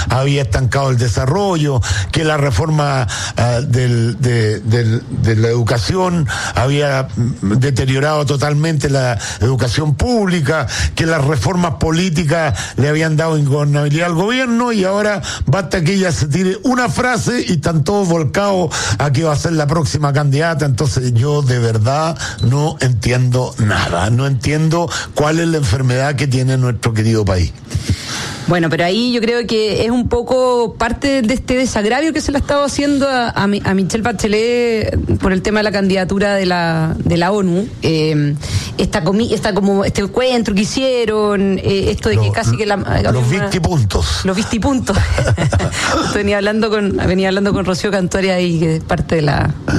había estancado el desarrollo, que la reforma de la educación había deteriorado totalmente la educación pública, que las reformas políticas le habían dado ingobernabilidad al gobierno, y ahora basta que ella se tire una frase y están todos volcados a que va a ser la próxima candidata. Entonces yo de verdad no entiendo nada, no entiendo cuál es la enfermedad que tiene nuestro querido país. Bueno, pero ahí yo creo que es un poco parte de este desagravio que se le ha estado haciendo a Michelle Bachelet por el tema de la candidatura de la ONU. Este encuentro que hicieron, esto de que casi que los vistipuntos. Los vistipuntos. venía hablando con Rocío Cantoria ahí, que es parte de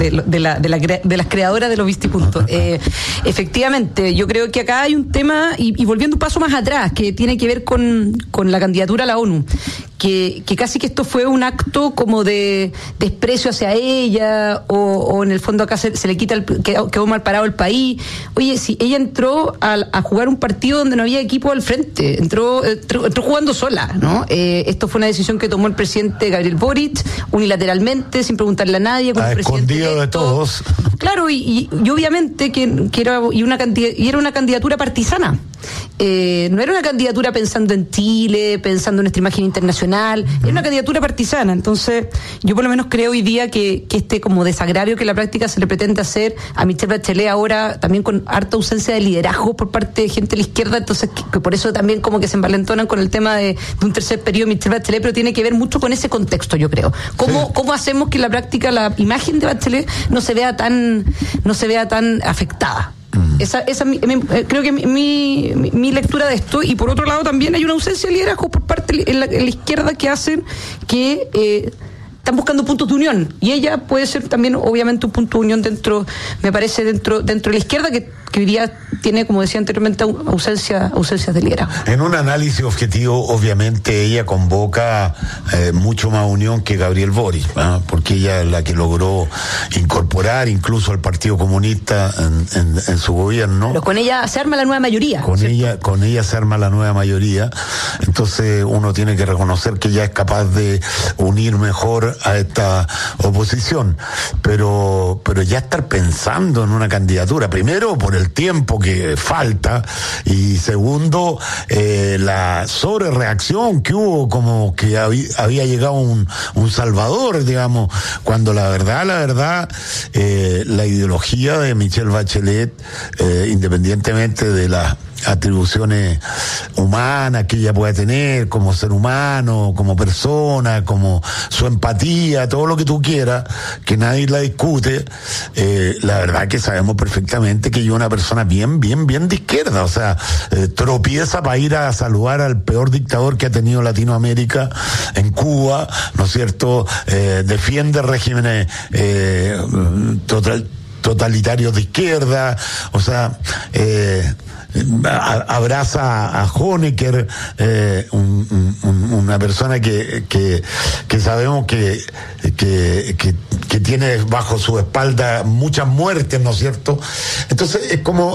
las creadoras de los vistipuntos. Efectivamente, yo creo que acá hay un tema, y volviendo un paso más atrás, que tiene que ver con la candidatura a la ONU, que casi que esto fue un acto como de desprecio hacia ella, o en el fondo acá se le quita, quedó mal parado el país. Oye, si ella entró a jugar un partido donde no había equipo al frente, entró jugando sola, ¿no? Esto fue una decisión que tomó el presidente Gabriel Boric, unilateralmente, sin preguntarle a nadie, con escondido de todos. Claro, y obviamente que era una candidatura partisana. No era una candidatura pensando en Chile, pensando en nuestra imagen internacional, era una candidatura partisana. Entonces, yo por lo menos creo hoy día que este como desagravio que en la práctica se le pretende hacer a Michelle Bachelet ahora, también con harta ausencia de liderazgo por parte de gente de la izquierda, entonces que por eso también como que se envalentonan con el tema de un tercer periodo de Michelle Bachelet, pero tiene que ver mucho con ese contexto, yo creo. ¿Cómo hacemos que en la práctica la imagen de Bachelet no se vea tan afectada? Creo que mi lectura de esto. Y por otro lado también hay una ausencia de liderazgo por parte en la izquierda que hacen que están buscando puntos de unión, y ella puede ser también obviamente un punto de unión dentro de la izquierda que hoy día tiene, como decía anteriormente, ausencias de liderazgo. En un análisis objetivo, obviamente ella convoca mucho más unión que Gabriel Boric, ¿eh? Porque ella es la que logró incorporar incluso al Partido Comunista en su gobierno. Pero con ella se arma la nueva mayoría. Con ella se arma la nueva mayoría. Entonces uno tiene que reconocer que ella es capaz de unir mejor a esta oposición, pero ya estar pensando en una candidatura, primero por el tiempo que falta, y segundo la sobrereacción que hubo, como que había llegado un salvador, digamos, cuando la verdad la ideología de Michelle Bachelet, independientemente de las atribuciones humanas que ella pueda tener como ser humano, como persona, como su empatía, todo lo que tú quieras, que nadie la discute, la verdad que sabemos perfectamente que ella es una persona bien de izquierda, o sea, tropieza para ir a saludar al peor dictador que ha tenido Latinoamérica en Cuba, ¿no es cierto? Defiende regímenes totalitarios de izquierda, o sea, abraza a Honecker, una persona que sabemos que tiene bajo su espalda muchas muertes, ¿no es cierto? Entonces es como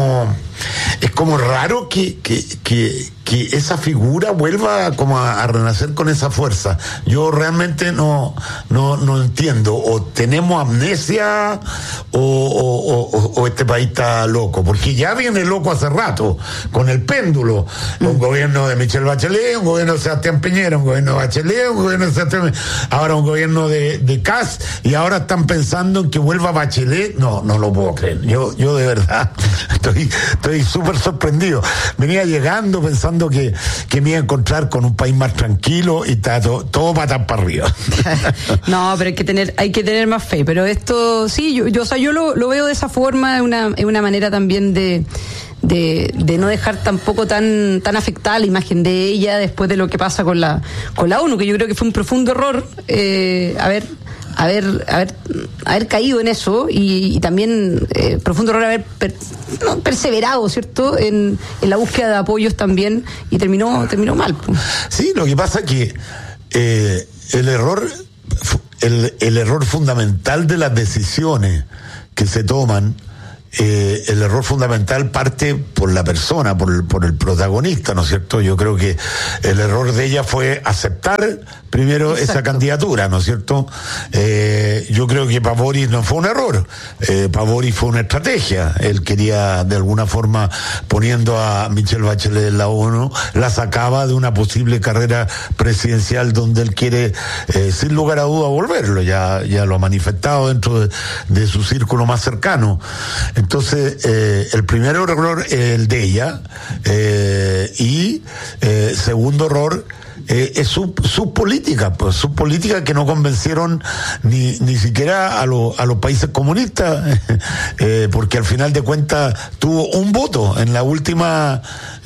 raro que esa figura vuelva como a renacer con esa fuerza. Yo realmente no entiendo, o tenemos amnesia o este país está loco, porque ya viene loco hace rato con el péndulo, un gobierno de Michelle Bachelet, un gobierno de Sebastián Piñera, un gobierno de Bachelet, un gobierno de Sebastián, ahora un gobierno de Kast, y ahora están pensando en que vuelva Bachelet. No lo puedo creer. Yo de verdad estoy súper sorprendido. Venía llegando pensando que me iba a encontrar con un país más tranquilo, y está todo patas para arriba. No, pero hay que tener más fe. Pero esto sí, yo lo veo de esa forma, es una manera también de no dejar tampoco tan afectada la imagen de ella después de lo que pasa con la ONU, que yo creo que fue un profundo error haber caído en eso, y también profundo error haber perseverado, ¿cierto?, en la búsqueda de apoyos también, y terminó mal. Sí, lo que pasa es que el error fundamental de las decisiones que se toman el error fundamental parte por la persona, por el protagonista, ¿no es cierto? Yo creo que el error de ella fue aceptar primero esa candidatura, ¿no es cierto? Yo creo que para Boris no fue un error, para Boris fue una estrategia. Él quería, de alguna forma, poniendo a Michelle Bachelet en la ONU, la sacaba de una posible carrera presidencial donde él quiere, sin lugar a duda, volverlo. Ya lo ha manifestado dentro de su círculo más cercano. Entonces, el primer error es el de ella, y segundo error es sus políticas, pues sus políticas que no convencieron ni siquiera a los países comunistas, porque al final de cuentas tuvo un voto en la última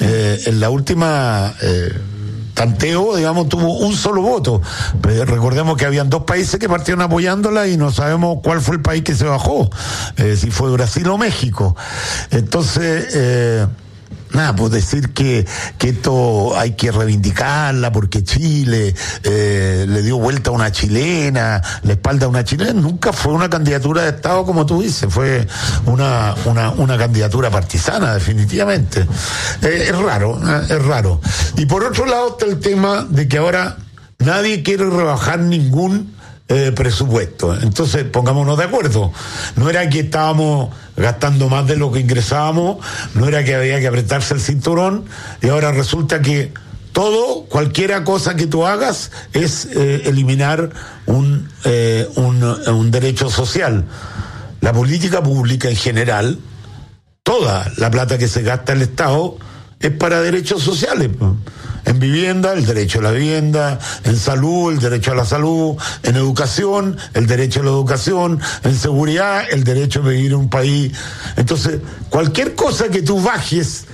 tanteo, digamos, tuvo un solo voto. Pero recordemos que habían 2 países que partieron apoyándola y no sabemos cuál fue el país que se bajó, si fue Brasil o México. Entonces, pues decir que esto hay que reivindicarla porque Chile le dio vuelta a una chilena, la espalda a una chilena, nunca fue una candidatura de Estado como tú dices, fue una candidatura partisana, definitivamente. Es raro. Y por otro lado está el tema de que ahora nadie quiere rebajar ningún presupuesto. Entonces, pongámonos de acuerdo. No era que estábamos gastando más de lo que ingresábamos, no era que había que apretarse el cinturón, y ahora resulta que cualquiera cosa que tú hagas es eliminar un derecho social. La política pública en general, toda la plata que se gasta el Estado es para derechos sociales. En vivienda, el derecho a la vivienda; en salud, el derecho a la salud; en educación, el derecho a la educación; en seguridad, el derecho a vivir en un país. Entonces, cualquier cosa que tú bajes,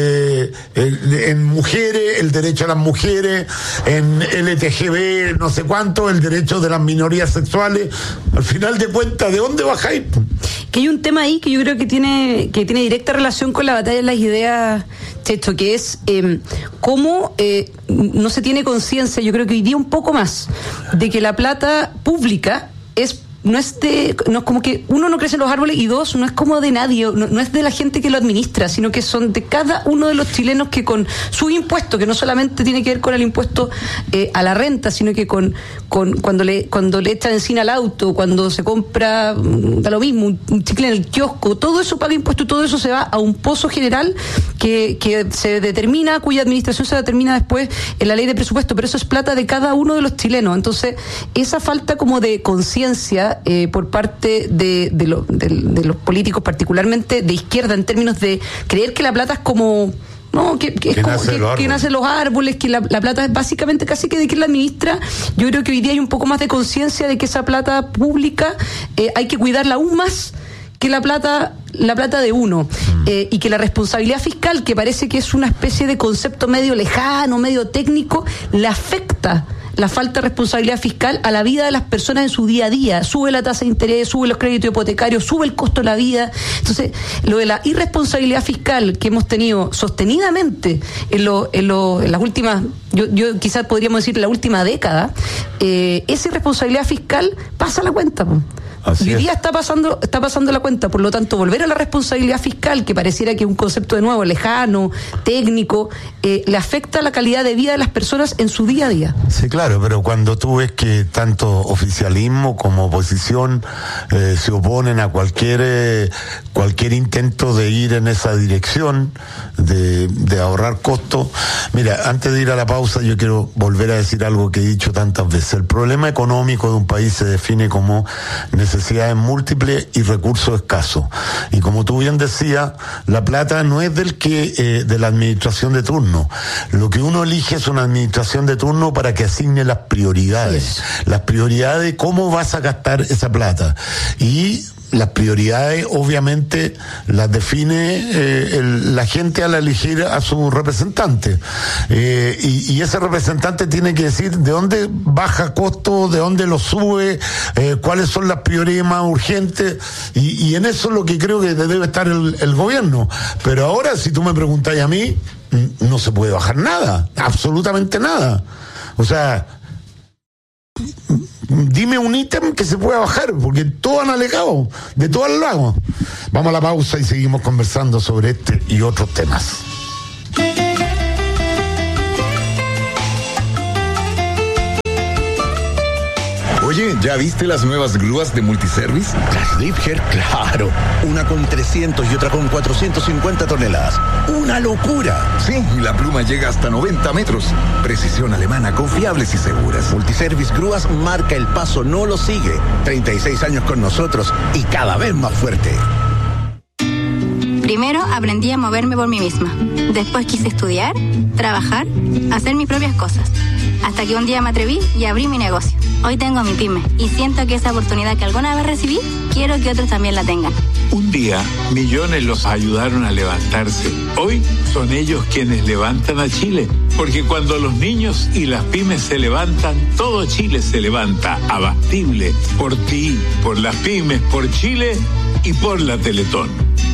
en mujeres, el derecho a las mujeres; en LTGB, no sé cuánto, el derecho de las minorías sexuales, al final de cuentas, ¿de dónde bajáis? Que hay un tema ahí que yo creo que tiene directa relación con la batalla de las ideas, Checho, que es cómo no se tiene conciencia, yo creo que hoy día un poco más, de que la plata pública no es como que uno no crece en los árboles, y dos, no es como de nadie, no es de la gente que lo administra, sino que son de cada uno de los chilenos que con su impuesto, que no solamente tiene que ver con el impuesto a la renta, sino que con cuando le echan encima al auto, cuando se compra, da lo mismo, un chicle en el kiosco, todo eso paga impuesto, y todo eso se va a un pozo general que se determina, cuya administración se determina después en la ley de presupuesto, pero eso es plata de cada uno de los chilenos. Entonces, esa falta como de conciencia por parte de los políticos, particularmente de izquierda, en términos de creer que la plata es como... No, que nacen los árboles, que la plata es básicamente casi que de quien la administra. Yo creo que hoy día hay un poco más de conciencia de que esa plata pública hay que cuidarla aún más que la plata de uno, y que la responsabilidad fiscal, que parece que es una especie de concepto medio lejano, medio técnico, le afecta la falta de responsabilidad fiscal a la vida de las personas en su día a día. Sube la tasa de interés, sube los créditos hipotecarios, sube el costo de la vida. Entonces, lo de la irresponsabilidad fiscal que hemos tenido sostenidamente en las últimas, yo quizás podríamos decir la última década, esa irresponsabilidad fiscal pasa la cuenta, hoy día está pasando la cuenta. Por lo tanto, volver a la responsabilidad fiscal, que pareciera que es un concepto de nuevo lejano, técnico, le afecta la calidad de vida de las personas en su día a día. Sí, claro, pero cuando tú ves que tanto oficialismo como oposición se oponen a cualquier intento de ir en esa dirección, de ahorrar costos. Mira, antes de ir a la pausa, yo quiero volver a decir algo que he dicho tantas veces. El problema económico de un país se define como necesidades múltiples y recursos escasos. Y como tú bien decías, la plata no es de la administración de turno. Lo que uno elige es una administración de turno para que asigne las prioridades. Sí. Las prioridades, cómo vas a gastar esa plata. Y las prioridades obviamente las define la gente al elegir a su representante, y ese representante tiene que decir de dónde baja costo, de dónde lo sube, cuáles son las prioridades más urgentes, y en eso es lo que creo que debe estar el gobierno. Pero ahora, si tú me preguntas a mí, no se puede bajar nada, absolutamente nada. O sea, dime un ítem que se pueda bajar, porque todos han alegado, de todos lados. Vamos a la pausa y seguimos conversando sobre este y otros temas. Oye, ¿ya viste las nuevas grúas de Multiservice? Las Liebherr, claro. Una con 300 y otra con 450 toneladas. ¡Una locura! Sí, y la pluma llega hasta 90 metros. Precisión alemana, confiables y seguras. Multiservice Grúas marca el paso, no lo sigue. 36 años con nosotros y cada vez más fuerte. Primero aprendí a moverme por mí misma. Después quise estudiar, trabajar, hacer mis propias cosas. Hasta que un día me atreví y abrí mi negocio. Hoy tengo mi pyme y siento que esa oportunidad que alguna vez recibí, quiero que otros también la tengan. Un día, millones los ayudaron a levantarse. Hoy son ellos quienes levantan a Chile. Porque cuando los niños y las pymes se levantan, todo Chile se levanta. Abastible. Por ti, por las pymes, por Chile y por la Teletón.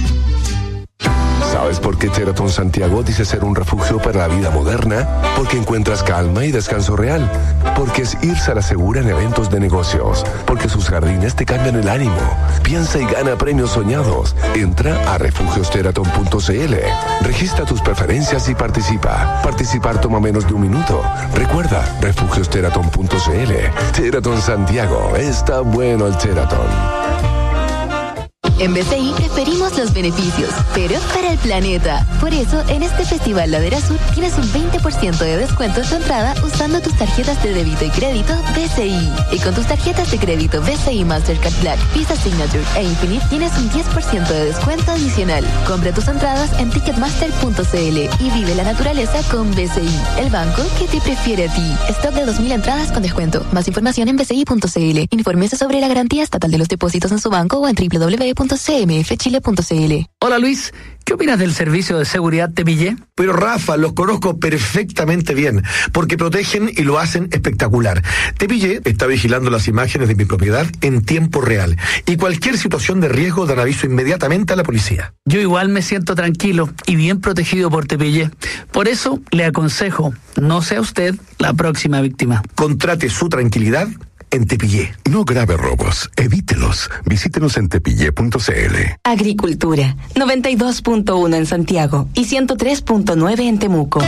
¿Sabes por qué Sheraton Santiago dice ser un refugio para la vida moderna? Porque encuentras calma y descanso real. Porque es irse a la segura en eventos de negocios. Porque sus jardines te cambian el ánimo. Piensa y gana premios soñados. Entra a refugiosheraton.cl. Registra tus preferencias y participa. Participar toma menos de un minuto. Recuerda, refugiosheraton.cl. Sheraton Santiago. Está bueno el Sheraton. En BCI preferimos los beneficios, pero para el planeta. Por eso, en este Festival Ladera Sur tienes un 20% de descuento en tu entrada usando tus tarjetas de débito y crédito BCI. Y con tus tarjetas de crédito BCI Mastercard Black, Visa Signature e Infinite tienes un 10% de descuento adicional. Compra tus entradas en ticketmaster.cl y vive la naturaleza con BCI, el banco que te prefiere a ti. Stock de 2.000 entradas con descuento. Más información en bci.cl. Infórmese sobre la garantía estatal de los depósitos en su banco o en www.cmfchile.cl. Hola Luis, ¿qué opinas del servicio de seguridad Tepillé? Pero Rafa, los conozco perfectamente bien, porque protegen y lo hacen espectacular. Tepillé está vigilando las imágenes de mi propiedad en tiempo real y cualquier situación de riesgo dan aviso inmediatamente a la policía. Yo igual me siento tranquilo y bien protegido por Tepillé. Por eso le aconsejo, no sea usted la próxima víctima. Contrate su tranquilidad en Tepillé. No grave robos, evítelos. Visítenos en tepillé.cl. Agricultura, 92.1 en Santiago y 103.9 en Temuco.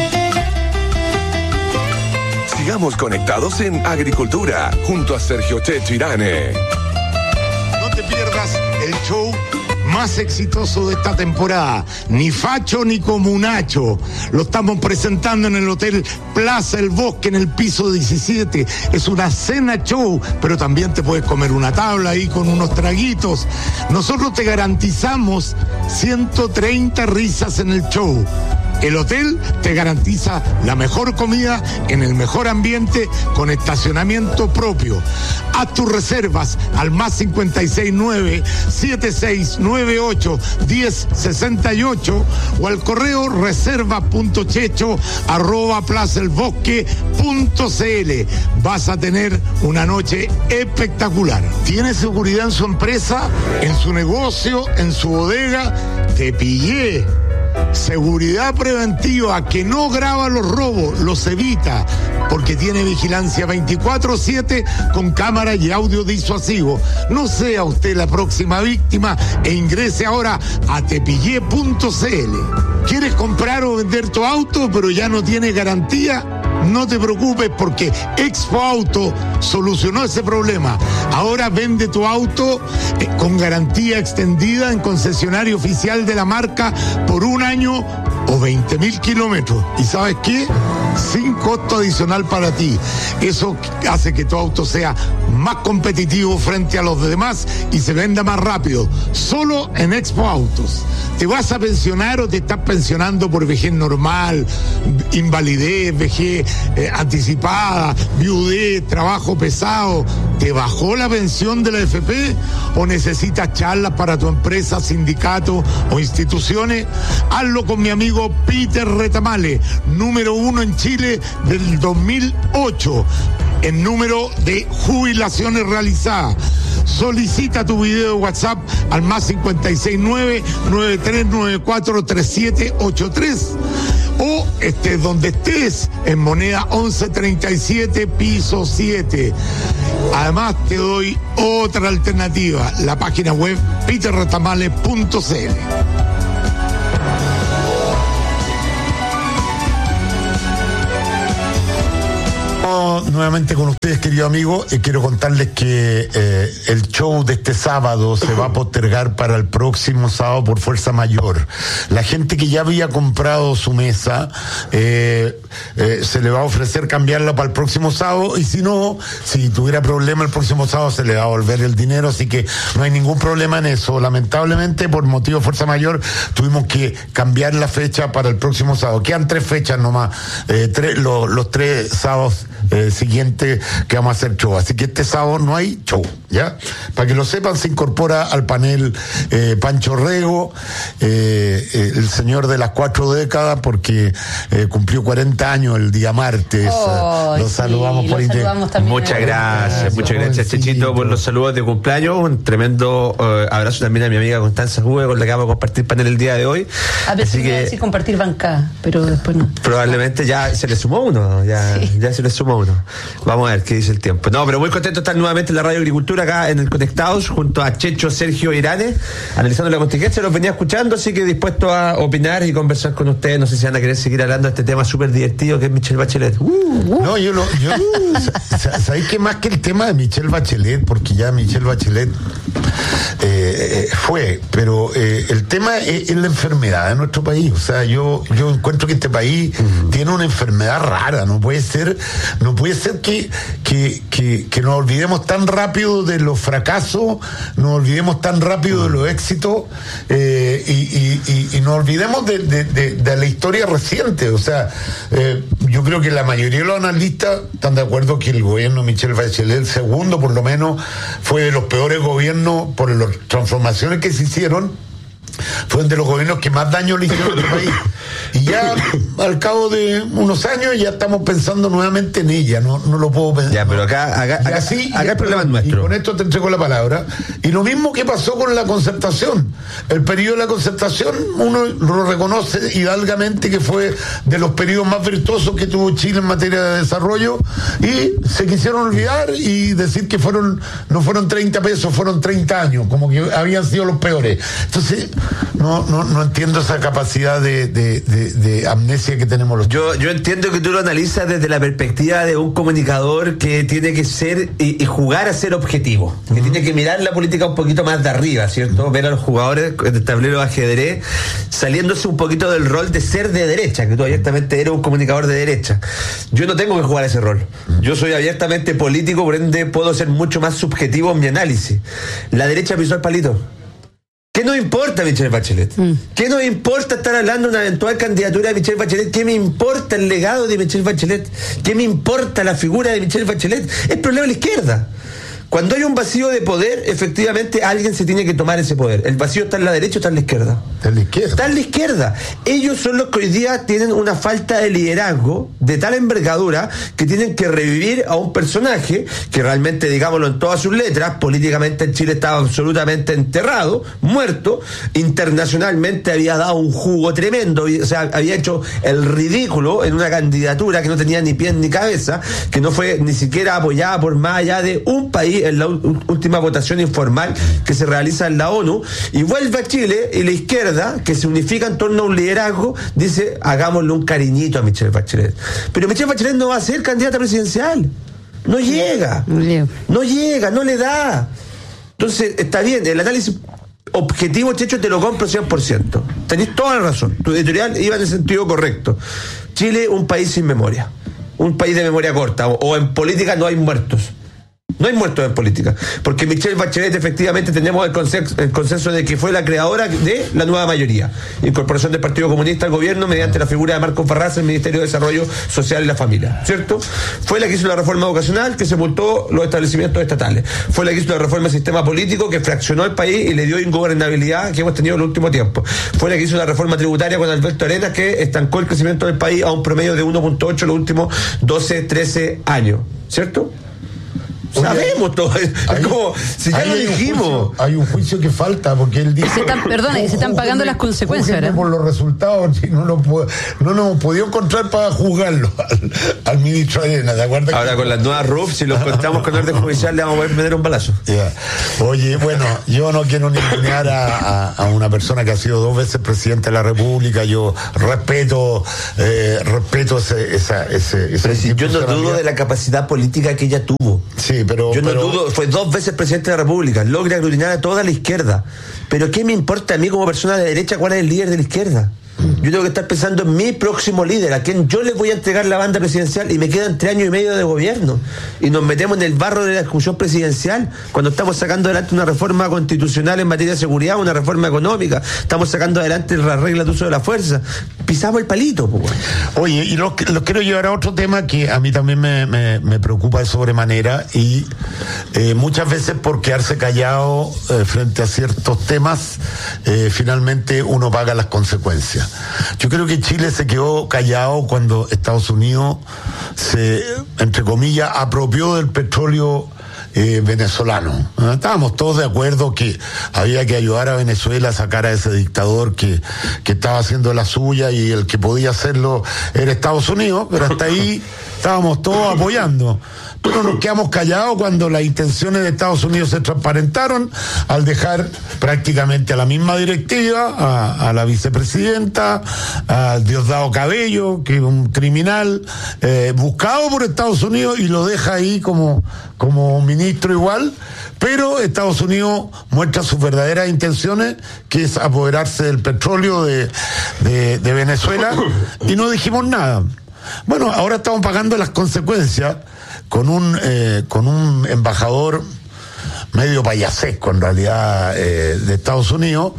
Sigamos conectados en Agricultura, junto a Sergio Checho Irane. No te pierdas el show más exitoso de esta temporada, ni Facho ni Comunacho. Lo estamos presentando en el Hotel Plaza El Bosque, en el piso 17. Es una cena show, pero también te puedes comer una tabla ahí con unos traguitos. Nosotros te garantizamos 130 risas en el show. El hotel te garantiza la mejor comida en el mejor ambiente con estacionamiento propio. Haz tus reservas al más 569-7698-1068 o al correo reserva.checho@plazaelbosque.cl. Vas a tener una noche espectacular. ¿Tiene seguridad en su empresa, en su negocio, en su bodega? Tepillé. Seguridad preventiva que no graba los robos, los evita, porque tiene vigilancia 24/7 con cámara y audio disuasivo. No sea usted la próxima víctima e ingrese ahora a tepillé.cl. ¿Quieres comprar o vender tu auto pero ya no tiene garantía? No te preocupes porque Expo Auto solucionó ese problema. Ahora vende tu auto con garantía extendida en concesionario oficial de la marca por un año o 20.000 kilómetros. ¿Y sabes qué? Sin costo adicional para ti. Eso hace que tu auto sea más competitivo frente a los demás y se venda más rápido. Solo en Expo Autos. ¿Te vas a pensionar o te estás pensionando por vejez normal, invalidez, vejez anticipada, viudez, trabajo pesado? ¿Te bajó la pensión de la AFP o necesitas charlas para tu empresa, sindicato o instituciones? Hazlo con mi amigo Peter Retamale, número 1 en Chile del 2008 en número de jubilaciones realizadas. Solicita tu video de WhatsApp al más 569-9394-3783 o estés donde estés, en Moneda 1137, piso 7. Además, te doy otra alternativa, la página web peterretamales.cl. Nuevamente con ustedes, querido amigo, quiero contarles que el show de este sábado se va a postergar para el próximo sábado por fuerza mayor. La gente que ya había comprado su mesa se le va a ofrecer cambiarla para el próximo sábado, y si no, si tuviera problema el próximo sábado se le va a volver el dinero, así que no hay ningún problema en eso. Lamentablemente, por motivo de fuerza mayor, tuvimos que cambiar la fecha para el próximo sábado. Quedan 3 fechas nomás, los 3 sábados siguiente que vamos a hacer show, así que este sábado no hay show, ¿ya? Para que lo sepan, se incorpora al panel Pancho Rego, el señor de las 4 décadas, porque cumplió 40 años el día martes. Lo saludamos por internet. Muchas gracias Chechito por los saludos de cumpleaños. Un tremendo abrazo también a mi amiga Constanza Juve, con la que vamos a compartir panel el día de hoy. A veces así que decir compartir bancada, pero después no. Probablemente ya se le sumó uno, ya se le sumó uno. Vamos a ver qué dice el tiempo. No, pero muy contento de estar nuevamente en la Radio Agricultura, acá en el Conectados, junto a Checho, Sergio e Irane, analizando la contingencia. Los venía escuchando, así que dispuesto a opinar y conversar con ustedes. No sé si van a querer seguir hablando de este tema súper divertido que es Michelle Bachelet. No, ¿sabéis qué? Más que el tema de Michelle Bachelet, porque ya Michelle Bachelet fue, pero el tema es la enfermedad de nuestro país. O sea, yo encuentro que este país tiene una enfermedad rara. No puede ser que nos olvidemos tan rápido de los fracasos, nos olvidemos tan rápido de los éxitos, y nos olvidemos de la historia reciente. O sea, yo creo que la mayoría de los analistas están de acuerdo que el gobierno de Michelle Bachelet, el segundo por lo menos, fue de los peores gobiernos por las transformaciones que se hicieron. Fue de los gobiernos que más daño le hicieron al país. Y ya al cabo de unos años ya estamos pensando nuevamente en ella. No lo puedo pensar. Ya, pero acá el problema es nuestro. Y con esto te entrego la palabra. Y lo mismo que pasó con la concertación. El periodo de la concertación, uno lo reconoce hidalgamente que fue de los periodos más virtuosos que tuvo Chile en materia de desarrollo, y se quisieron olvidar y decir que no fueron 30 pesos, fueron 30 años, como que habían sido los peores. Entonces, no entiendo esa capacidad de amnesia que tenemos los Yo entiendo que tú lo analizas desde la perspectiva de un comunicador que tiene que ser y jugar a ser objetivo, que tiene que mirar la política un poquito más de arriba, ¿cierto? Ver a los jugadores del tablero de ajedrez saliéndose un poquito del rol de ser de derecha, que tú abiertamente eres un comunicador de derecha. Yo no tengo que jugar ese rol. Yo soy abiertamente político, por ende puedo ser mucho más subjetivo en mi análisis. La derecha pisó el palito. ¿Qué nos importa Michelle Bachelet? ¿Qué nos importa estar hablando de una eventual candidatura de Michelle Bachelet? ¿Qué me importa el legado de Michelle Bachelet? ¿Qué me importa la figura de Michelle Bachelet? Es problema de la izquierda. Cuando hay un vacío de poder, efectivamente alguien se tiene que tomar ese poder. ¿El vacío está en la derecha o está en la izquierda? Está en la izquierda. Está en la izquierda. Ellos son los que hoy día tienen una falta de liderazgo de tal envergadura que tienen que revivir a un personaje que realmente, digámoslo en todas sus letras, políticamente en Chile estaba absolutamente enterrado, muerto, internacionalmente había dado un jugo tremendo, o sea, había hecho el ridículo en una candidatura que no tenía ni pies ni cabeza, que no fue ni siquiera apoyada por más allá de un país en la última votación informal que se realiza en la ONU, y vuelve a Chile y la izquierda, que se unifica en torno a un liderazgo, dice, hagámosle un cariñito a Michelle Bachelet. Pero Michelle Bachelet no va a ser candidata presidencial. No llega, no le da. Entonces, está bien, el análisis objetivo, Checho, te lo compro 100%. Tenés toda la razón. Tu editorial iba en el sentido correcto. Chile, un país sin memoria. Un país de memoria corta. O en política no hay muertos. No hay muertos en política, porque Michelle Bachelet efectivamente tenemos el consenso de que fue la creadora de la nueva mayoría, incorporación del Partido Comunista al gobierno mediante la figura de Marcos Barraza en el Ministerio de Desarrollo Social y la Familia, ¿cierto? Fue la que hizo la reforma educacional, que sepultó los establecimientos estatales. Fue la que hizo la reforma del sistema político, que fraccionó el país y le dio ingobernabilidad que hemos tenido en el último tiempo. Fue la que hizo la reforma tributaria con Alberto Arenas, que estancó el crecimiento del país a un promedio de 1.8 los últimos 12, 13 años, ¿cierto? Sabemos todo. Es como, si ya lo dijimos. Hay un juicio que falta, porque él dice... Se están pagando las consecuencias. ¿no? Por los resultados, y no nos hemos podido encontrar para juzgarlo al ministro Arena, ¿de acuerdo? Ahora con las nuevas RUF, si lo encontramos con orden judicial, le vamos a poder meter un balazo. Yeah. Oye, bueno, yo no quiero ningunear a una persona que ha sido 2 veces presidente de la República. Yo respeto ese pero si yo no dudo de la capacidad política que ella tuvo. Sí, pero yo no dudo, fue 2 veces presidente de la República, logra aglutinar a toda la izquierda. Pero ¿qué me importa a mí como persona de derecha cuál es el líder de la izquierda? Yo tengo que estar pensando en mi próximo líder, a quien yo le voy a entregar la banda presidencial, y me quedan 3 años y medio de gobierno. Y nos metemos en el barro de la discusión presidencial cuando estamos sacando adelante una reforma constitucional en materia de seguridad, una reforma económica, estamos sacando adelante la regla de uso de la fuerza. Pisamos el palito, pues. Oye, y los quiero llevar a otro tema que a mí también me preocupa de sobremanera, y muchas veces por quedarse callado frente a ciertos temas, finalmente uno paga las consecuencias. Yo creo que Chile se quedó callado cuando Estados Unidos se, entre comillas, apropió del petróleo venezolano. Estábamos todos de acuerdo que había que ayudar a Venezuela a sacar a ese dictador que estaba haciendo la suya, y el que podía hacerlo era Estados Unidos, pero hasta ahí estábamos todos apoyando. Pero nos quedamos callados cuando las intenciones de Estados Unidos se transparentaron al dejar prácticamente a la misma directiva, a la vicepresidenta, a Diosdado Cabello, que es un criminal buscado por Estados Unidos, y lo deja ahí como ministro igual, pero Estados Unidos muestra sus verdaderas intenciones, que es apoderarse del petróleo de Venezuela, y no dijimos nada. Bueno, ahora estamos pagando las consecuencias con un embajador medio payasesco en realidad de Estados Unidos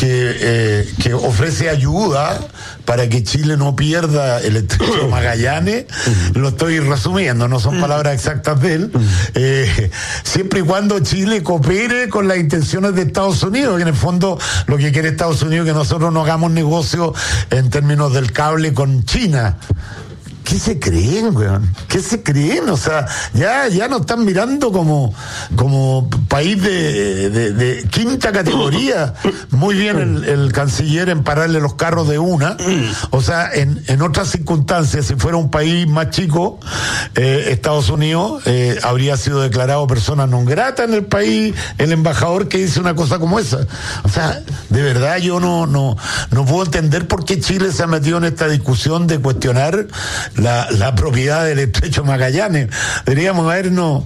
que ofrece ayuda para que Chile no pierda el estrecho de Magallanes. Lo estoy resumiendo, no son palabras exactas de él, siempre y cuando Chile coopere con las intenciones de Estados Unidos, que en el fondo lo que quiere Estados Unidos es que nosotros no hagamos negocio en términos del cable con China. ¿Qué se creen, weón? ¿Qué se creen? O sea, ya nos están mirando como país de quinta categoría. Muy bien el canciller en pararle los carros de una. O sea, en otras circunstancias, si fuera un país más chico, Estados Unidos habría sido declarado persona non grata en el país el embajador que dice una cosa como esa. O sea, de verdad yo no puedo entender por qué Chile se ha metido en esta discusión de cuestionar la propiedad del estrecho Magallanes. Deberíamos habernos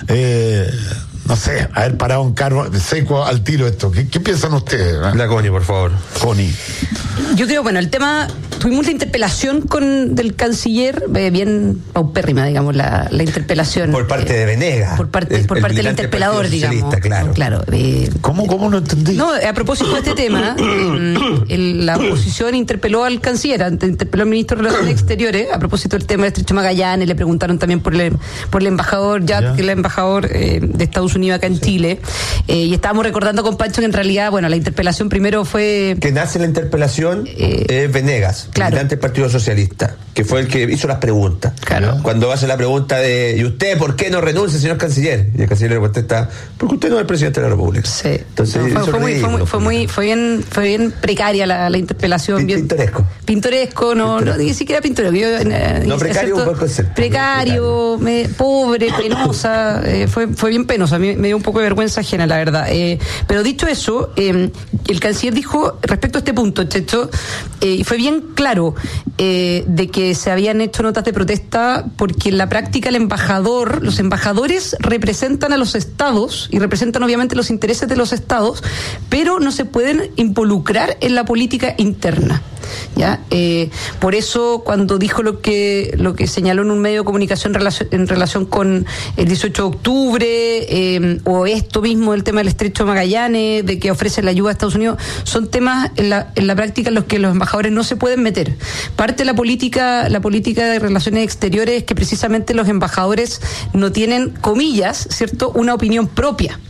no sé, haber parado un carro seco al tiro esto. ¿Qué piensan ustedes? La Connie, por favor. Connie. Yo creo, bueno, el tema, tuvimos la interpelación del canciller, bien paupérrima, digamos, la interpelación. Por parte de Venegas. Por parte del interpelador, digamos. Claro. ¿Cómo no entendí? No, a propósito de este tema, la oposición interpeló al canciller, interpeló al ministro de Relaciones Exteriores, a propósito del tema del estrecho Magallanes, le preguntaron también por el embajador Yat, que es el embajador de Estados Unidos acá en Chile, y estábamos recordando con Pancho que en realidad, bueno, la interpelación primero fue... Que nace la interpelación Venegas, militante del Partido Socialista, que fue el que hizo las preguntas. Claro. Cuando hace la pregunta de ¿y usted por qué no renuncia, señor canciller? Y el canciller le contesta, porque usted no es el presidente de la República. Sí. Entonces, fue bien precaria la interpelación. Pintoresco, no, ni siquiera pintoresco. No, precario, un poco precario, pobre, penosa, fue bien penosa, a mí me dio un poco de vergüenza ajena, la verdad. Pero dicho eso, el canciller dijo respecto a este punto, Checho, y fue bien claro de que se habían hecho notas de protesta porque en la práctica los embajadores representan a los estados y representan obviamente los intereses de los estados, pero no se pueden involucrar en la política interna. ¿Ya? Por eso cuando dijo lo que señaló en un medio de comunicación en relación con el 18 de octubre o esto mismo, el tema del estrecho de Magallanes, de que ofrece la ayuda a Estados Unidos, son temas en la práctica en los que los embajadores no se pueden meter. Parte de la política de relaciones exteriores es que precisamente los embajadores no tienen, comillas, ¿cierto?, una opinión propia.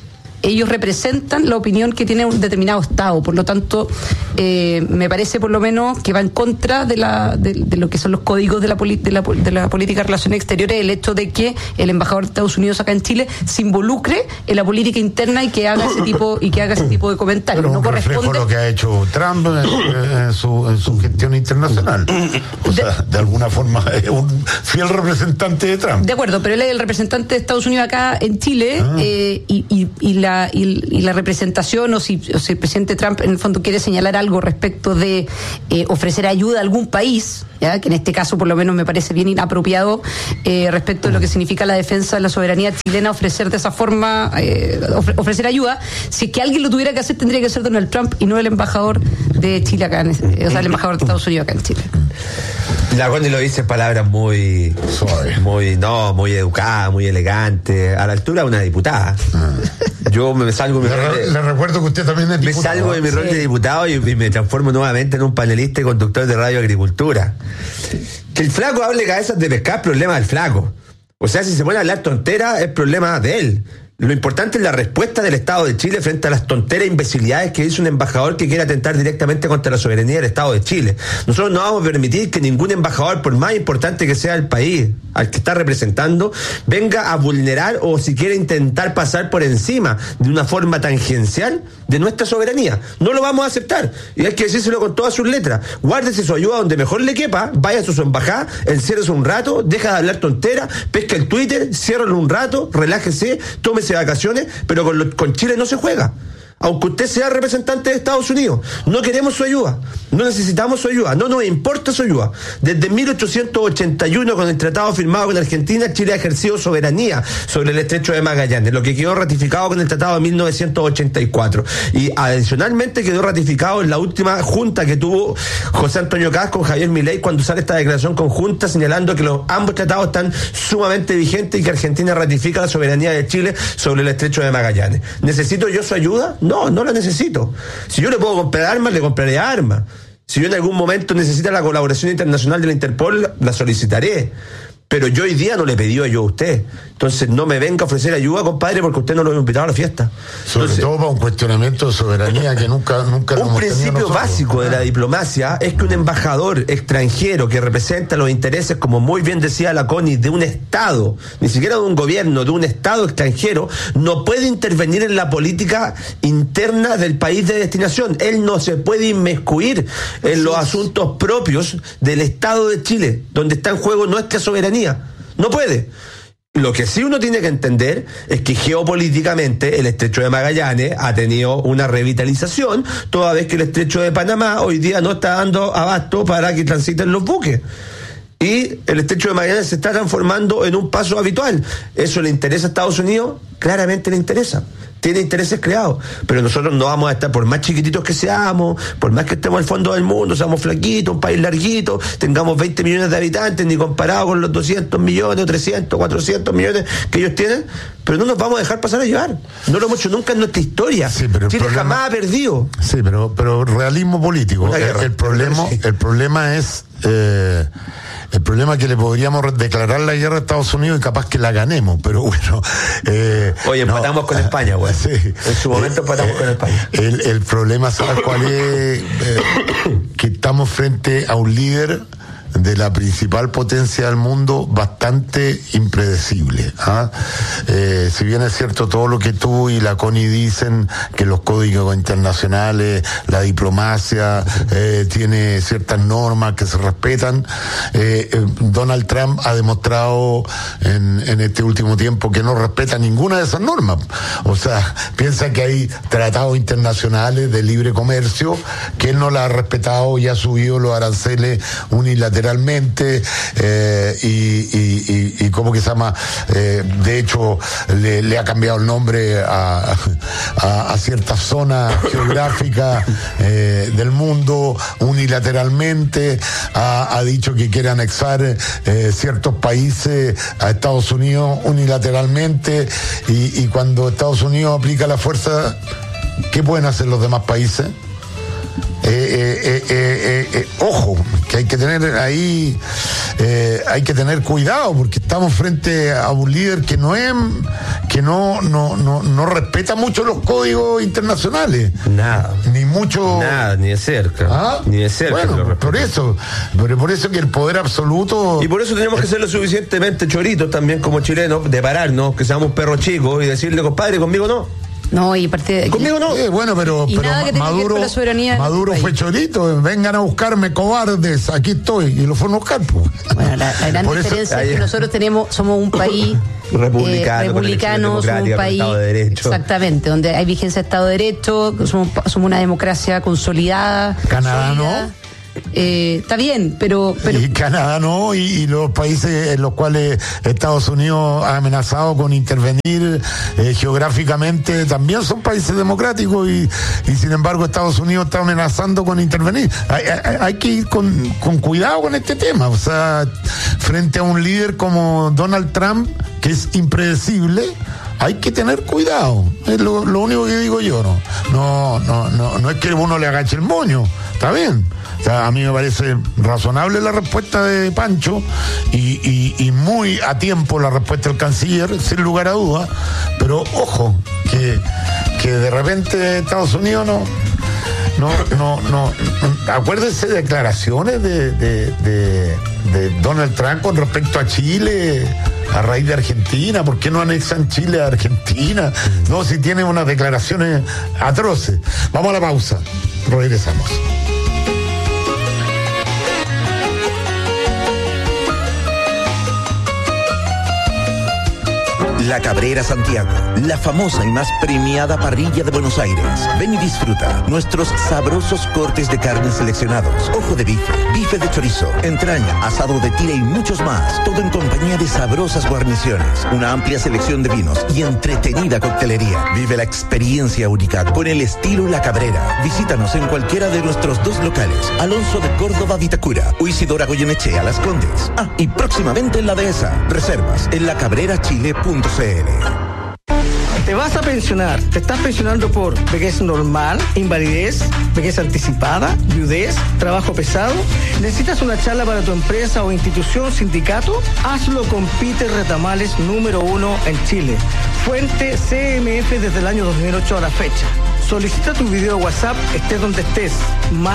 ellos representan la opinión que tiene un determinado Estado. Por lo tanto, me parece por lo menos que va en contra de lo que son los códigos de la política de relaciones exteriores, el hecho de que el embajador de Estados Unidos acá en Chile se involucre en la política interna y que haga ese tipo de comentarios. Pero no corresponde lo que ha hecho Trump en su gestión internacional. O sea, de alguna forma es un fiel representante de Trump. De acuerdo, pero él es el representante de Estados Unidos acá en Chile, y la representación, o si el presidente Trump en el fondo quiere señalar algo respecto de ofrecer ayuda a algún país, ¿ya? Que en este caso por lo menos me parece bien inapropiado respecto de lo que significa la defensa de la soberanía chilena, ofrecer de esa forma, ofrecer ayuda. Si es que alguien lo tuviera que hacer, tendría que ser Donald Trump y no el embajador de Chile acá, o sea, el embajador de Estados Unidos acá en Chile. La Connie lo dice en palabras muy educadas, muy elegantes, a la altura de una diputada. Yo me salgo de mi rol le recuerdo que usted también es diputado. Me salgo de mi rol de diputado y me transformo nuevamente en un panelista y conductor de Radio Agricultura. Que el flaco hable cabezas de pescar, problema del flaco. O sea, si se pone a hablar tonteras, es problema de él. Lo importante es la respuesta del Estado de Chile frente a las tonteras e imbecilidades que dice un embajador que quiere atentar directamente contra la soberanía del Estado de Chile. Nosotros no vamos a permitir que ningún embajador, por más importante que sea el país al que está representando, venga a vulnerar o siquiera intentar pasar por encima de una forma tangencial de nuestra soberanía. No lo vamos a aceptar. Y hay que decírselo con todas sus letras. Guárdese su ayuda donde mejor le quepa, vaya a su embajada, enciérrese un rato, deja de hablar tonteras, pesca el Twitter, ciérralo un rato, relájese, tómese vacaciones, pero con Chile no se juega. Aunque usted sea representante de Estados Unidos, no queremos su ayuda, no necesitamos su ayuda, no nos importa su ayuda. Desde 1881, con el tratado firmado con Argentina, Chile ha ejercido soberanía sobre el estrecho de Magallanes, lo que quedó ratificado con el tratado de 1984. Y adicionalmente quedó ratificado en la última junta que tuvo José Antonio Kast con Javier Milei, cuando sale esta declaración conjunta señalando que ambos tratados están sumamente vigentes y que Argentina ratifica la soberanía de Chile sobre el estrecho de Magallanes. ¿Necesito yo su ayuda? No la necesito. Si yo le puedo comprar armas, le compraré armas. Si yo en algún momento necesita la colaboración internacional de la Interpol, la solicitaré. Pero yo hoy día no le he pedido ayuda a usted. Entonces no me venga a ofrecer ayuda, compadre, porque usted no lo ha invitado a la fiesta. Sobre todo para un cuestionamiento de soberanía que nunca lo hemos tenido. Un principio básico de la diplomacia es que un embajador extranjero que representa los intereses, como muy bien decía la Connie, de un Estado, ni siquiera de un gobierno, de un Estado extranjero, no puede intervenir en la política interna del país de destinación. Él no se puede inmiscuir en los asuntos propios del Estado de Chile, donde está en juego nuestra soberanía. No puede. Lo que sí uno tiene que entender es que geopolíticamente el estrecho de Magallanes ha tenido una revitalización, toda vez que el estrecho de Panamá hoy día no está dando abasto para que transiten los buques. Y el estrecho de Magallanes se está transformando en un paso habitual. ¿Eso le interesa a Estados Unidos? Claramente le interesa. Tiene intereses creados, pero nosotros no vamos a estar, por más chiquititos que seamos, por más que estemos al fondo del mundo, seamos flaquitos, un país larguito, tengamos 20 millones de habitantes, ni comparado con los 200 millones, 300, 400 millones que ellos tienen, pero no nos vamos a dejar pasar a llevar. No lo hemos hecho nunca en nuestra historia. Sí, pero Chile jamás ha perdido. Sí, pero realismo político. El problema es... el problema es que le podríamos declarar la guerra a Estados Unidos y capaz que la ganemos, pero bueno. Oye, empatamos con España, güey. Sí. En su momento empatamos con España. El problema, ¿sabes cuál es? Que estamos frente a un líder de la principal potencia del mundo bastante impredecible. Si bien es cierto todo lo que tú y la Connie dicen, que los códigos internacionales, la diplomacia tiene ciertas normas que se respetan, Donald Trump ha demostrado en este último tiempo que no respeta ninguna de esas normas. O sea, piensa que hay tratados internacionales de libre comercio que él no la ha respetado y ha subido los aranceles unilateralmente, y ¿cómo que se llama? De hecho, le ha cambiado el nombre a ciertas zonas geográficas del mundo unilateralmente, ha dicho que quiere anexar ciertos países a Estados Unidos unilateralmente, y cuando Estados Unidos aplica la fuerza, ¿qué pueden hacer los demás países? Ojo, que hay que tener ahí, hay que tener cuidado, porque estamos frente a un líder que no respeta mucho los códigos internacionales. Nada. Ni mucho. Nada, ni de cerca. ¿Ah? Ni de cerca. Bueno, por eso que el poder absoluto. Y por eso tenemos que ser lo suficientemente choritos también como chilenos, de pararnos, que seamos perros chicos y decirle, compadre, conmigo no. No, y parte conmigo no. Bueno, pero Maduro fue chorito. Vengan a buscarme, cobardes. Aquí estoy. Y lo fueron a buscar. Pues. Bueno, la gran diferencia es que nosotros somos un país republicano, somos un país Estado de Derecho. Exactamente, donde hay vigencia de Estado de Derecho, somos una democracia consolidada. Canadá sólida. no. Está bien, pero y Canadá no, y los países en los cuales Estados Unidos ha amenazado con intervenir geográficamente también son países democráticos y sin embargo Estados Unidos está amenazando con intervenir. Hay que ir con cuidado con este tema, o sea, frente a un líder como Donald Trump, que es impredecible. Hay que tener cuidado, es lo único que digo yo. No es que uno le agache el moño, está bien. O sea, a mí me parece razonable la respuesta de Pancho y muy a tiempo la respuesta del canciller, sin lugar a duda, pero ojo, que de repente Estados Unidos no. Acuérdense de declaraciones de Donald Trump con respecto a Chile a raíz de Argentina. ¿Por qué no anexan Chile a Argentina? No, si tienen unas declaraciones atroces. Vamos a la pausa, regresamos. La Cabrera Santiago, la famosa y más premiada parrilla de Buenos Aires. Ven y disfruta nuestros sabrosos cortes de carne seleccionados. Ojo de bife, bife de chorizo, entraña, asado de tira y muchos más. Todo en compañía de sabrosas guarniciones, una amplia selección de vinos y entretenida coctelería. Vive la experiencia única con el estilo La Cabrera. Visítanos en cualquiera de nuestros 2 locales, Alonso de Córdoba, Vitacura, o Isidora Goyenechea, Las Condes. Y próximamente en la Dehesa. Reservas en lacabrerachile.cl. ¿Te vas a pensionar? ¿Te estás pensionando por vejez normal, invalidez, vejez anticipada, viudez, trabajo pesado? ¿Necesitas una charla para tu empresa o institución, sindicato? Hazlo con Peter Retamales, número 1 en Chile. Fuente CMF desde el año 2008 a la fecha. Solicita tu video WhatsApp, estés donde estés, más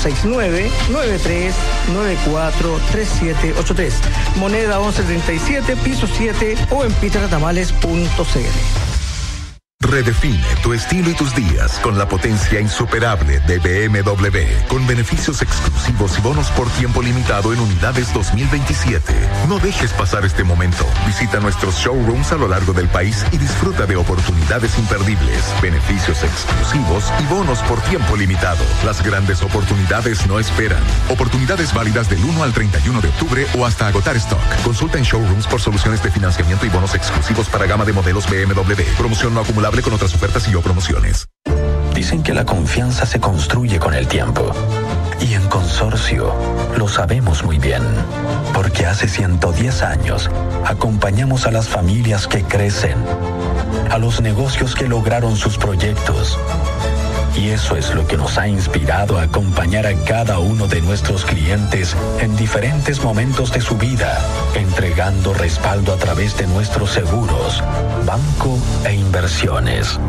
569-9394-3783. Moneda 1137, piso 7 o en peterretamales.cl. Redefine tu estilo y tus días con la potencia insuperable de BMW, con beneficios exclusivos y bonos por tiempo limitado en unidades 2027. No dejes pasar este momento. Visita nuestros showrooms a lo largo del país y disfruta de oportunidades imperdibles, beneficios exclusivos y bonos por tiempo limitado. Las grandes oportunidades no esperan. Oportunidades válidas del 1 al 31 de octubre o hasta agotar stock. Consulta en showrooms por soluciones de financiamiento y bonos exclusivos para gama de modelos BMW. Promoción no acumulable con otras ofertas y o promociones. Dicen que la confianza se construye con el tiempo. Y en Consorcio lo sabemos muy bien. Porque hace 110 años acompañamos a las familias que crecen, a los negocios que lograron sus proyectos. Y eso es lo que nos ha inspirado a acompañar a cada uno de nuestros clientes en diferentes momentos de su vida, entregando respaldo a través de nuestros seguros, banco e inversiones.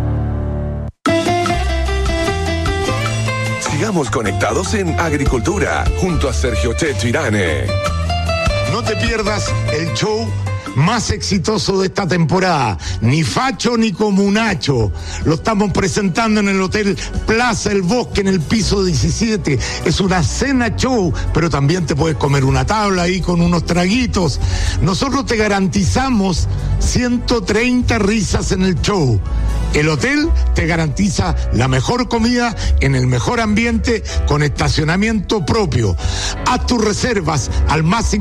Sigamos conectados en Agricultura, junto a Sergio Checho Irane. No te pierdas el show más exitoso de esta temporada, ni facho ni comunacho. Lo estamos presentando en el Hotel Plaza El Bosque, en el piso 17. Es una cena show, pero también te puedes comer una tabla ahí con unos traguitos. Nosotros te garantizamos 130 risas en el show. El hotel te garantiza la mejor comida en el mejor ambiente con estacionamiento propio. Haz tus reservas al más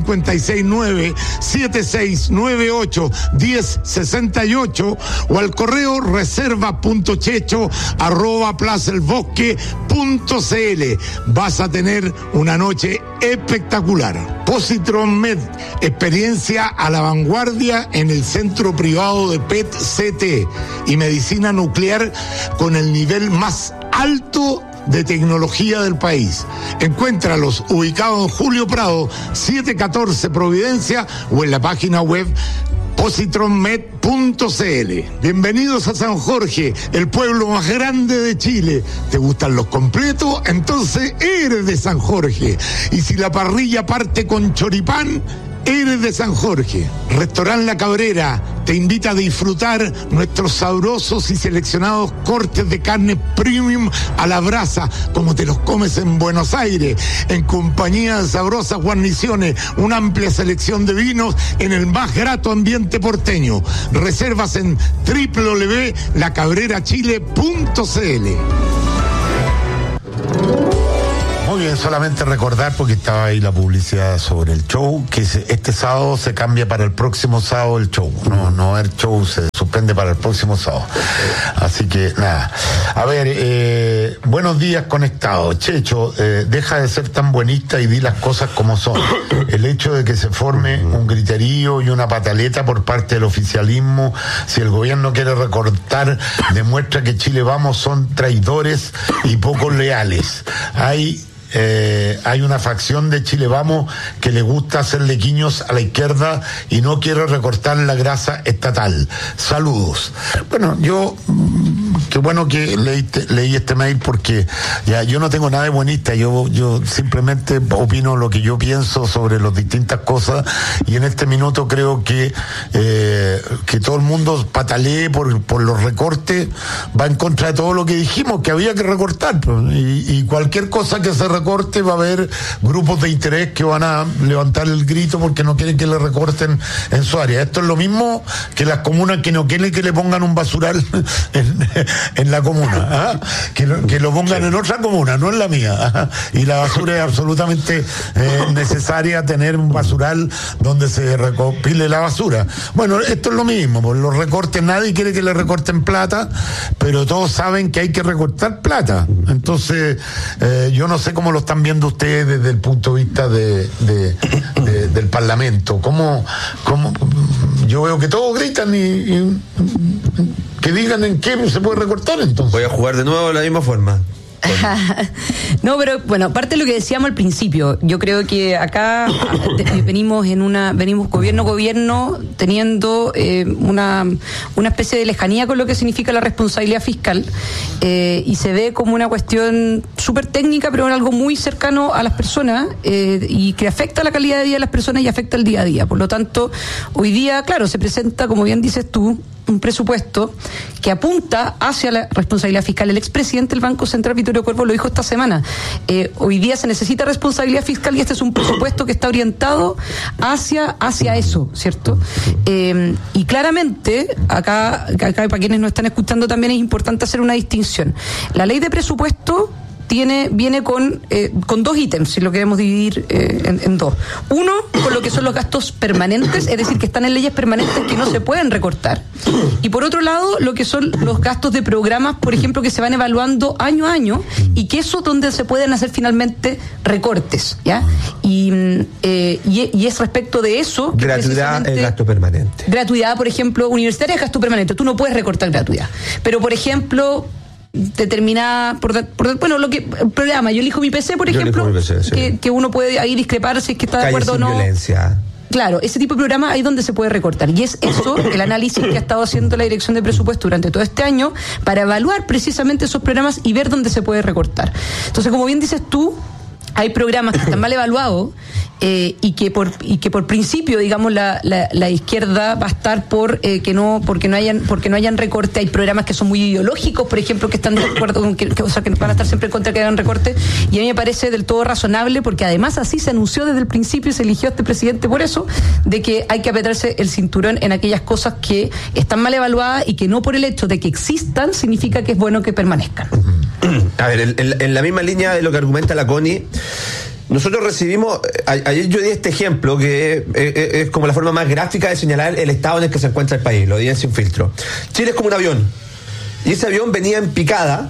569-7698-1068 o al correo reserva.checho@plazaelbosque.cl. Vas a tener una noche espectacular. Positron Med, experiencia a la vanguardia en el centro privado de PET-CT y medicina nuclear con el nivel más alto de tecnología del país. Encuéntralos ubicados en Julio Prado, 714 Providencia, o en la página web positronmed.cl. Bienvenidos a San Jorge, el pueblo más grande de Chile. ¿Te gustan los completos? Entonces eres de San Jorge. Y si la parrilla parte con choripán, eres de San Jorge. Restaurant La Cabrera te invita a disfrutar nuestros sabrosos y seleccionados cortes de carne premium a la brasa, como te los comes en Buenos Aires, en compañía de sabrosas guarniciones, una amplia selección de vinos en el más grato ambiente porteño. Reservas en www.lacabrerachile.cl. Muy bien, solamente recordar, porque estaba ahí la publicidad sobre el show, que este sábado se cambia para el próximo sábado el show. No el show se suspende para el próximo sábado. Así que nada. A ver, buenos días, conectados. Checho, deja de ser tan buenista y di las cosas como son. El hecho de que se forme un griterío y una pataleta por parte del oficialismo, si el gobierno quiere recortar, demuestra que Chile Vamos son traidores y poco leales. Hay una facción de Chile Vamos que le gusta hacerle guiños a la izquierda y no quiere recortar la grasa estatal. Saludos. Bueno, qué bueno que leí este mail, porque ya yo no tengo nada de buenista, yo simplemente opino lo que yo pienso sobre las distintas cosas, y en este minuto creo que todo el mundo patalee por los recortes, va en contra de todo lo que dijimos que había que recortar, y cualquier cosa que se recorte va a haber grupos de interés que van a levantar el grito porque no quieren que le recorten en su área. Esto es lo mismo que las comunas que no quieren que le pongan un basural en la comuna, que lo pongan en otra comuna, no en la mía, y la basura es absolutamente necesaria, tener un basural donde se recopile la basura. Bueno, esto es lo mismo, por los recortes, nadie quiere que le recorten plata, pero todos saben que hay que recortar plata. Entonces yo no sé cómo lo están viendo ustedes desde el punto de vista del Parlamento. ¿Cómo yo veo que todos gritan y que digan en qué se puede recortar? Entonces voy a jugar de nuevo de la misma forma. No, pero bueno, parte de lo que decíamos al principio, yo creo que acá venimos gobierno teniendo una especie de lejanía con lo que significa la responsabilidad fiscal, y se ve como una cuestión súper técnica, pero algo muy cercano a las personas, y que afecta la calidad de vida de las personas y afecta el día a día. Por lo tanto, hoy día, claro, se presenta, como bien dices tú, un presupuesto que apunta hacia la responsabilidad fiscal. El expresidente del Banco Central, Vittorio Cuervo, lo dijo esta semana. Hoy día se necesita responsabilidad fiscal, y este es un presupuesto que está orientado hacia eso, ¿cierto? Y claramente, acá para quienes nos están escuchando también es importante hacer una distinción. La ley de presupuesto viene con dos ítems, si lo queremos dividir en dos. Uno, con lo que son los gastos permanentes, es decir, que están en leyes permanentes que no se pueden recortar. Y por otro lado, lo que son los gastos de programas, por ejemplo, que se van evaluando año a año, y que eso es donde se pueden hacer finalmente recortes, ¿ya? Y es respecto de eso. Gratuidad es gasto permanente. Gratuidad, por ejemplo, universitaria es gasto permanente. Tú no puedes recortar gratuidad. Pero, por ejemplo, determinada bueno, lo que programa, yo elijo mi PC, por ejemplo, sí, que uno puede ahí discrepar si es que está de acuerdo o no. Violencia. Claro, ese tipo de programa ahí donde se puede recortar, y es eso el análisis que ha estado haciendo la Dirección de Presupuesto durante todo este año para evaluar precisamente esos programas y ver dónde se puede recortar. Entonces, como bien dices tú, hay programas que están mal evaluados, y que por principio, digamos, la izquierda va a estar porque no hayan recorte. Hay programas que son muy ideológicos, por ejemplo, que están de acuerdo con que van a estar siempre en contra de que hagan recorte, y a mí me parece del todo razonable, porque además así se anunció desde el principio y se eligió a este presidente por eso, de que hay que apretarse el cinturón en aquellas cosas que están mal evaluadas, y que no por el hecho de que existan significa que es bueno que permanezcan. A ver, en la misma línea de lo que argumenta la Connie, nosotros recibimos, ayer yo di este ejemplo que es como la forma más gráfica de señalar el estado en el que se encuentra el país, lo di en Sin Filtro. Chile es como un avión, Y ese avión venía en picada,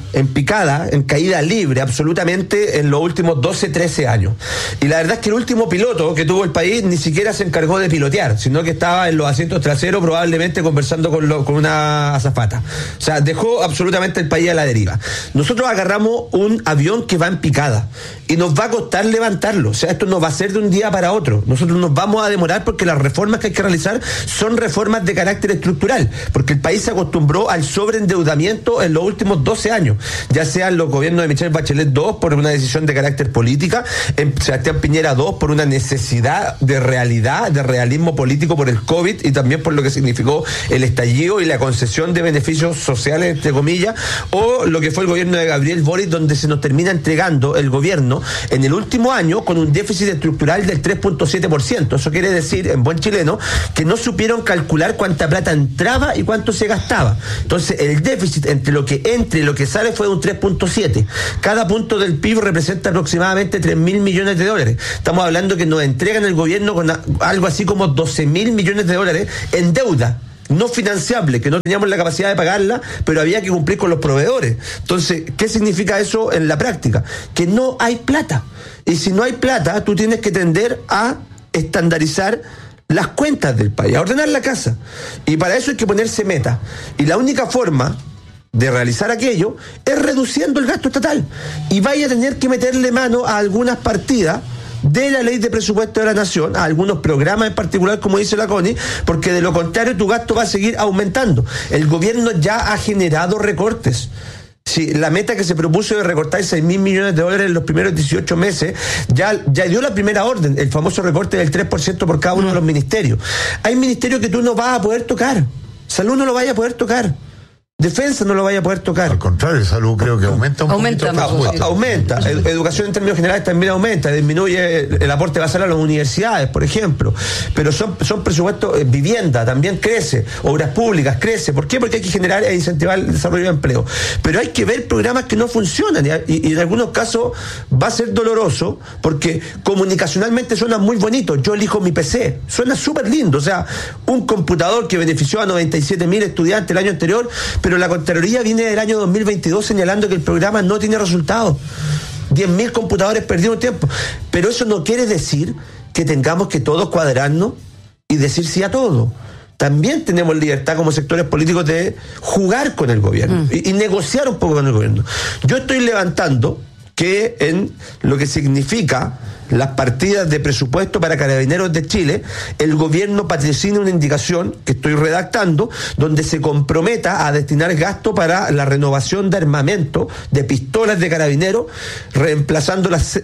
en caída libre, absolutamente en los últimos 12, 13 años. Y la verdad es que el último piloto que tuvo el país ni siquiera se encargó de pilotear, sino que estaba en los asientos traseros, probablemente conversando con una azafata. O sea, dejó absolutamente el país a la deriva. Nosotros agarramos un avión que va en picada y nos va a costar levantarlo. O sea, esto no va a ser de un día para otro. Nosotros nos vamos a demorar porque las reformas que hay que realizar son reformas de carácter estructural, porque el país se acostumbró al sobreendeudamiento en los últimos 12 años, ya sean los gobiernos de Michelle Bachelet 2 por una decisión de carácter política, en Sebastián Piñera 2 por una necesidad de realidad, de realismo político por el COVID y también por lo que significó el estallido y la concesión de beneficios sociales, entre comillas, o lo que fue el gobierno de Gabriel Boric, donde se nos termina entregando el gobierno en el último año con un déficit estructural del 3.7%. Eso quiere decir, en buen chileno, que no supieron calcular cuánta plata entraba y cuánto se gastaba. Entonces, el déficit entre lo que entra y lo que sale fue de un 3.7. Cada punto del PIB representa aproximadamente 3.000 millones de dólares. Estamos hablando que nos entregan el gobierno con algo así como 12.000 millones de dólares en deuda no financiable, que no teníamos la capacidad de pagarla, pero había que cumplir con los proveedores. Entonces, ¿qué significa eso en la práctica? Que no hay plata. Y si no hay plata, tú tienes que tender a estandarizar las cuentas del país, a ordenar la casa. Y para eso hay que ponerse meta. Y la única forma de realizar aquello es reduciendo el gasto estatal. Y vaya a tener que meterle mano a algunas partidas de la ley de presupuesto de la nación, a algunos programas en particular, como dice la Connie, porque de lo contrario tu gasto va a seguir aumentando. El gobierno ya ha generado recortes. Sí, la meta que se propuso de recortar 6.000 millones de dólares en los primeros 18 meses ya dio la primera orden, el famoso recorte del 3% por cada uno de los ministerios. Hay ministerios que tú no vas a poder tocar. Salud no lo vaya a poder tocar. Defensa no lo vaya a poder tocar. Al contrario, salud creo que aumenta un poquito. Aumenta. Educación en términos generales también aumenta, disminuye el aporte basal a las universidades, por ejemplo. Pero son presupuestos, vivienda también crece, obras públicas crece. ¿Por qué? Porque hay que generar e incentivar el desarrollo de empleo. Pero hay que ver programas que no funcionan y en algunos casos va a ser doloroso porque comunicacionalmente suena muy bonito. Yo elijo mi PC, suena súper lindo. O sea, un computador que benefició a 97.000 estudiantes el año anterior, pero la Contraloría viene del año 2022 señalando que el programa no tiene resultados. 10.000 computadores perdidos en tiempo. Pero eso no quiere decir que tengamos que todos cuadrarnos y decir sí a todo. También tenemos libertad como sectores políticos de jugar con el gobierno y negociar un poco con el gobierno. Yo estoy levantando que en lo que significa las partidas de presupuesto para Carabineros de Chile, el gobierno patrocina una indicación que estoy redactando, donde se comprometa a destinar gasto para la renovación de armamento de pistolas de Carabineros, reemplazando las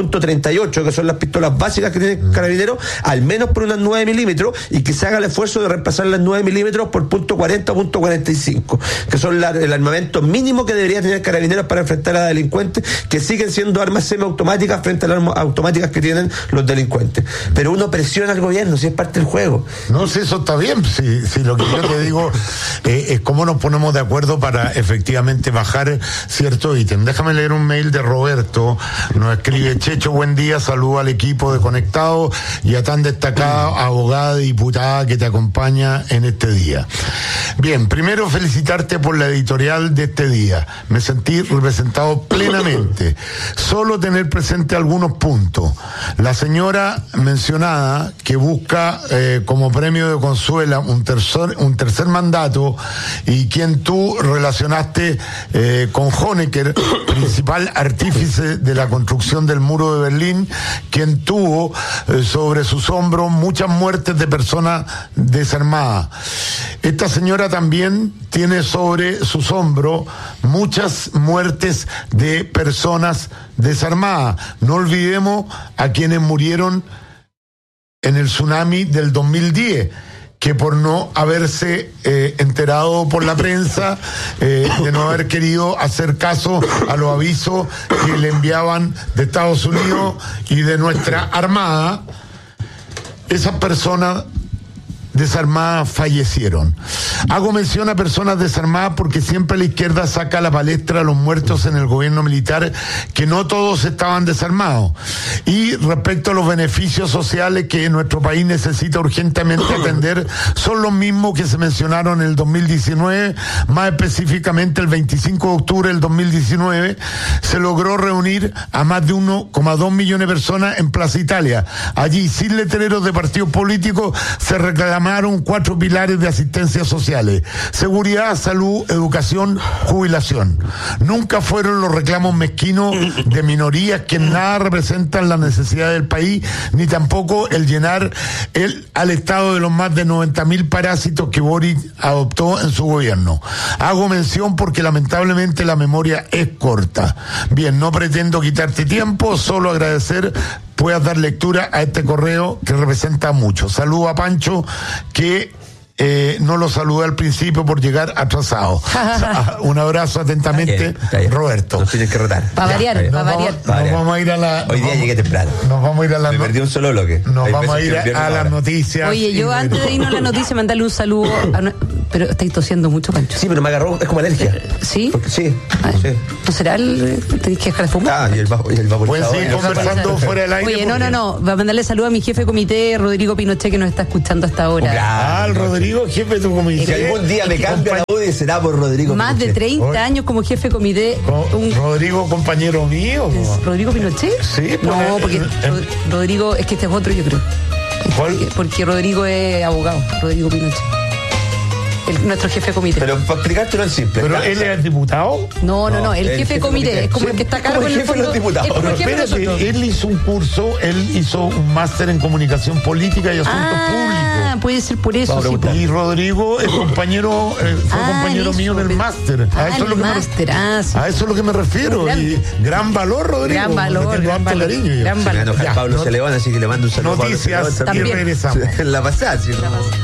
.38, que son las pistolas básicas que tiene Carabineros, al menos por unas 9 milímetros, y que se haga el esfuerzo de reemplazar las 9 milímetros por .40 o .45, que son el armamento mínimo que debería tener Carabineros para enfrentar a delincuentes, que siguen siendo armas semiautomáticas frente a las armas automáticas que tienen los delincuentes. Pero uno presiona al gobierno, si es parte del juego. No, si eso está bien, si lo que yo te digo es cómo nos ponemos de acuerdo para efectivamente bajar cierto ítem. Déjame leer un mail de Roberto, nos escribe: Checho, buen día, saludo al equipo de Conectado y a tan destacada abogada y diputada que te acompaña en este día. Bien, primero felicitarte por la editorial de este día. Me sentí representado plenamente. Solo tener presente algunos puntos. La señora mencionada que busca como premio de consuelo un tercer mandato, y quien tú relacionaste con Honecker, principal artífice de la construcción del muro de Berlín, quien tuvo sobre sus hombros muchas muertes de personas desarmadas. Esta señora también tiene sobre sus hombros muchas muertes de personas desarmadas. No olvidemos a quienes murieron en el tsunami del 2010, que por no haberse enterado por la prensa, de no haber querido hacer caso a los avisos que le enviaban de Estados Unidos y de nuestra Armada, esas personas desarmadas fallecieron. Hago mención a personas desarmadas porque siempre la izquierda saca a la palestra a los muertos en el gobierno militar, que no todos estaban desarmados. Y respecto a los beneficios sociales que nuestro país necesita urgentemente atender, son los mismos que se mencionaron en el 2019, más específicamente el 25 de octubre del 2019, se logró reunir a más de 1,2 millones de personas en Plaza Italia. Allí, sin letreros de partidos políticos, se reclamaron 4 pilares de asistencia sociales: seguridad, salud, educación, jubilación. Nunca fueron los reclamos mezquinos de minorías que en nada representan la necesidad del país, ni tampoco el llenar al Estado de los más de 90.000 parásitos que Boric adoptó en su gobierno. Hago mención porque lamentablemente la memoria es corta. Bien, no pretendo quitarte tiempo, solo agradecer puedas dar lectura a este correo que representa mucho. Saludo a Pancho, que no lo saludé al principio por llegar atrasado. Un abrazo atentamente, está bien. Roberto. Nos tienes que retar. Para variar. Nos vamos a ir a la... Hoy día llegué temprano. Nos vamos a ir a la... Me perdí un solo bloque. Nos vamos a ir a las noticias. Oye, yo antes de irnos a la noticia, mandarle un saludo pero estáis tosiendo mucho, Pancho. Sí, pero me agarró, es como alergia. ¿Sí? Sí. ¿No será tenéis que dejar de fumar? Y el vaporizador. Pueden seguir conversando fuera del aire. Oye, no. Va a mandarle saludo a mi jefe de comité, Rodrigo Pinochet, que nos está escuchando hasta ahora. El Rodrigo, jefe de tu comité. Si algún día me cambia la UDI, será por Rodrigo Más Pinochet. de 30 años como jefe de comité. Rodrigo, compañero mío. ¿Rodrigo Pinochet? Sí. No, porque Rodrigo, es que este es otro, yo creo. ¿Cuál? Porque Rodrigo es abogado, Rodrigo Pinochet. Nuestro jefe de comité. Pero para explicártelo en simple. ¿Pero él es diputado? No, el jefe de comité. Es como el que está a cargo en el fondo. Es como el jefe de nosotros. Él hizo un curso, él hizo un máster en comunicación política y asuntos públicos. Puede ser por eso. Sí, y Rodrigo es compañero, fue compañero mío en el máster. A eso es lo que me refiero. Y gran valor, Rodrigo. Gran valor. Pablo se levanta, así que le mando un saludo. Noticias y regresamos. La pasada, ¿sí?